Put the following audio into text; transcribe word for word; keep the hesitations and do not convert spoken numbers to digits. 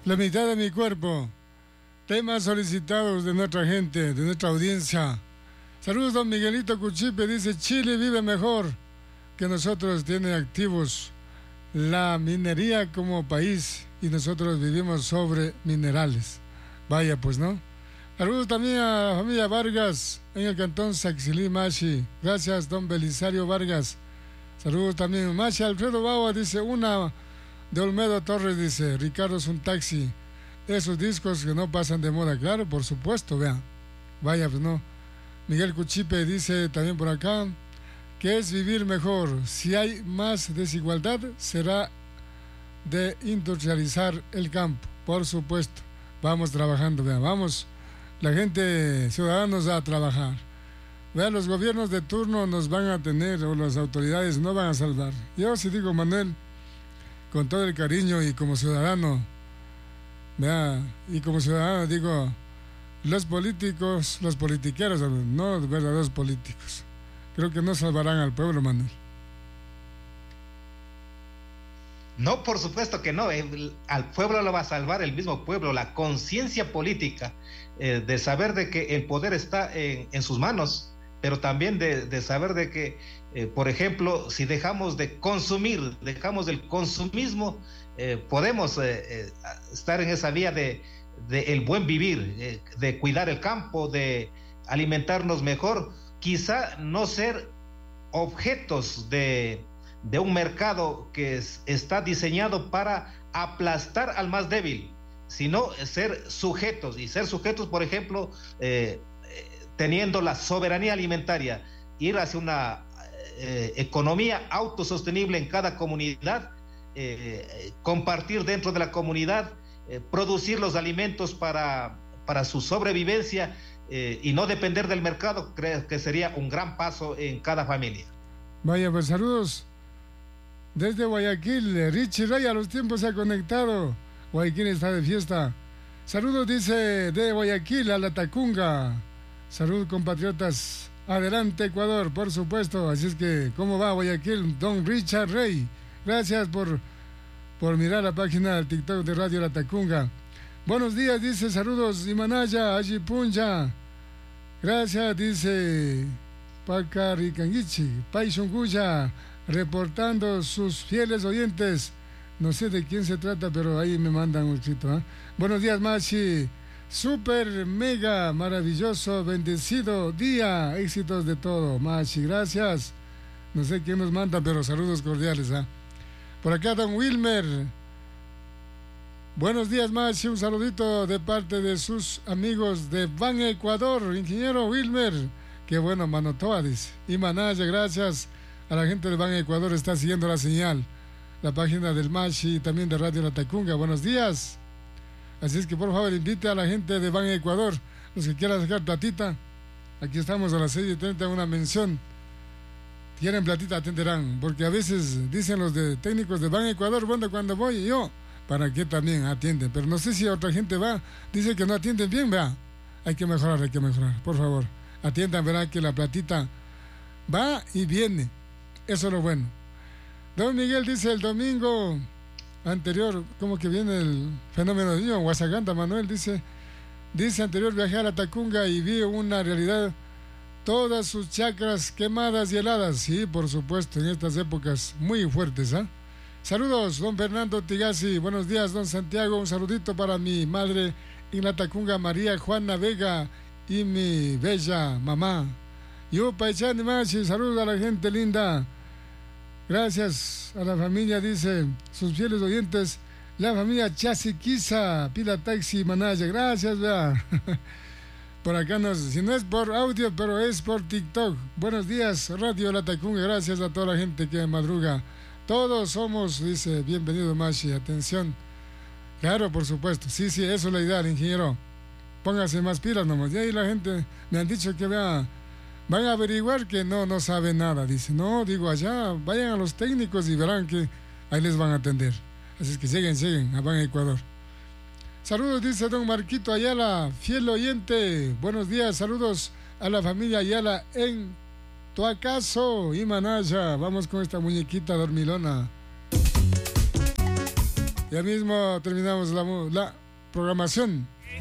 La mitad de mi cuerpo. Temas solicitados de nuestra gente, de nuestra audiencia. Saludos, don Miguelito Cuchipe. Dice, Chile vive mejor que nosotros, tiene activos la minería como país y nosotros vivimos sobre minerales. Vaya, pues, ¿no? Saludos también a la familia Vargas en el cantón Saxilí, Machi. Gracias, don Belisario Vargas. Saludos también. Machi Alfredo Bauer dice, una de Olmedo Torres dice, Ricardo es un taxi. Esos discos que no pasan de moda, claro, por supuesto, vean. Vaya, pues no. Miguel Cuchipe dice también por acá, que es vivir mejor. Si hay más desigualdad, será de industrializar el campo, por supuesto. Vamos trabajando, vean, vamos, la gente, ciudadanos, a trabajar. Vean, los gobiernos de turno nos van a tener, o las autoridades no van a salvar. Yo sí digo, Manuel, con todo el cariño y como ciudadano, vea, y como ciudadano digo, los políticos, los politiqueros, no los verdaderos políticos, creo que no salvarán al pueblo, Manuel. No, por supuesto que no. El, al pueblo lo va a salvar el mismo pueblo, la conciencia política, eh, de saber de que el poder está en, en sus manos, pero también de, de saber de que, eh, por ejemplo, si dejamos de consumir, dejamos del consumismo, eh, podemos eh, eh, estar en esa vía de, de el buen vivir, eh, de cuidar el campo, de alimentarnos mejor, quizá no ser objetos de de un mercado que es, está diseñado para aplastar al más débil, sino ser sujetos, y ser sujetos, por ejemplo, eh, eh, teniendo la soberanía alimentaria, ir hacia una eh, economía autosostenible en cada comunidad, eh, compartir dentro de la comunidad, eh, producir los alimentos para, para su sobrevivencia, eh, y no depender del mercado. Creo que sería un gran paso en cada familia. Vaya, pues saludos desde Guayaquil. Richie Ray a los tiempos se ha conectado. Guayaquil está de fiesta. Saludos, dice, de Guayaquil a la Tacunga. Salud, compatriotas. Adelante, Ecuador, por supuesto. Así es que, ¿cómo va Guayaquil? Don Richard Rey. Gracias por, por mirar la página del TikTok de Radio La Tacunga. Buenos días, dice, saludos, Imanaya, Ajipunja. Gracias, dice, Pacaricanguichi, Paishunguya, reportando sus fieles oyentes. No sé de quién se trata, pero ahí me mandan un escrito, ¿eh? Buenos días, Machi. Super, mega, maravilloso, bendecido día. Éxitos de todo, Machi. Gracias. No sé quién nos manda, pero saludos cordiales, ¿eh? Por acá, don Wilmer. Buenos días, Machi. Un saludito de parte de sus amigos de Ban Ecuador. Ingeniero Wilmer. Qué bueno, Manotoa, dice. Y Manaya, gracias. A la gente de Ban Ecuador está siguiendo la señal, la página del Machi y también de Radio La Tacunga. Buenos días. Así es que por favor invite a la gente de Ban Ecuador, los que quieran sacar platita. Aquí estamos a las seis y treinta, una mención. Quieren platita, atenderán, porque a veces dicen los de técnicos de Ban Ecuador, bueno, cuando voy yo, para que también atienden, pero no sé si otra gente va, dice que no atienden bien, vea. Hay que mejorar, hay que mejorar, por favor. Atiendan, verán que la platita va y viene. Eso es lo bueno. Don Miguel dice, el domingo anterior, como que viene el fenómeno de niño, Guasaganta, Manuel dice, dice anterior viajé a la Tacunga y vi una realidad, todas sus chacras quemadas y heladas. Sí, por supuesto, en estas épocas muy fuertes, ¿eh? Saludos, don Fernando Tigasi. Buenos días, don Santiago. Un saludito para mi madre en la Tacunga, María Juana Vega, y mi bella mamá. Yo, Paichani Machi, saludos a la gente linda. Gracias a la familia, dice, sus fieles oyentes, la familia Chasiquiza, Pila Taxi Manaya. Gracias, vea. Por acá nos, si no es por audio, pero es por TikTok. Buenos días, Radio La Tacunga. Gracias a toda la gente que madruga. Todos somos, dice, bienvenido, Machi. Atención. Claro, por supuesto. Sí, sí, eso es la idea, ingeniero. Póngase más pilas nomás. Y ahí la gente me han dicho que vea, van a averiguar que no, no sabe nada. Dice, no, digo, allá, vayan a los técnicos y verán que ahí les van a atender. Así es que siguen, siguen, a Ban Ecuador. Saludos, dice don Marquito Ayala, fiel oyente. Buenos días, saludos a la familia Ayala en Tuacaso y Manaya. Vamos con esta muñequita dormilona. Ya mismo terminamos la, la programación.